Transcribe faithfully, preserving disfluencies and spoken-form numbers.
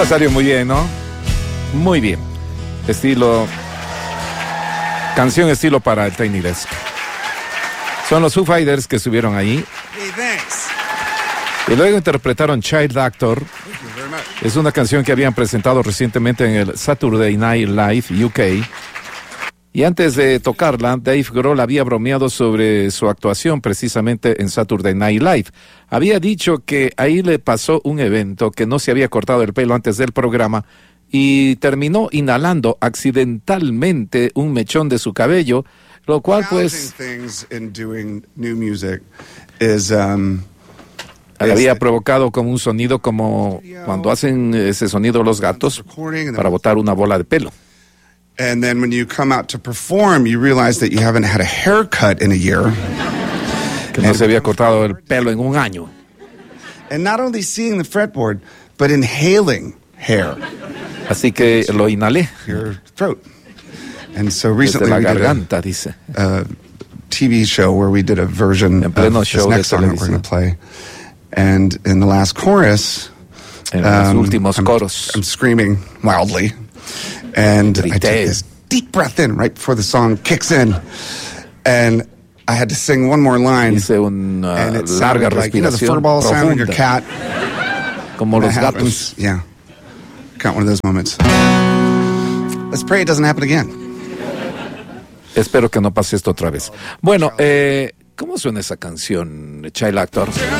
Esa salió muy bien, ¿no? Muy bien. Estilo... Canción estilo para el Tiny Desk. Son los Foo Fighters que estuvieron ahí. Hey, thanks. Y luego interpretaron Child Actor. Thank you very much. Es una canción que habían presentado recientemente en el Saturday Night Live U K. Y antes de tocarla, Dave Grohl había bromeado sobre su actuación precisamente en Saturday Night Live. Había dicho que ahí le pasó un evento, que no se había cortado el pelo antes del programa y terminó inhalando accidentalmente un mechón de su cabello, lo cual pues things in doing new music is, um, le había provocado como un sonido como cuando hacen ese sonido los gatos para botar una bola de pelo. And then when you come out to perform, you realize that you haven't had a haircut in a year. Que no se había cortado el pelo en un año. And not only seeing the fretboard, but inhaling hair. Así que lo inhalé. Your throat. And so Desde recently la we garganta, did dice. a, a T V show where we did a version En pleno of show this de next song that we're televisión. going to play. And in the last chorus, En los um, últimos I'm, coros. I'm screaming wildly. And I Grité. took this deep breath in right before the song kicks in. And I had to sing one more line. Hice una And it larga sounded like, you know, the respiración fur ball sound of your profunda, cat. como When los that gatos. happens, yeah. Got one of those moments. Let's pray it doesn't happen again. Espero que no pase esto otra vez. Bueno, eh, ¿cómo suena esa canción, Child Actor?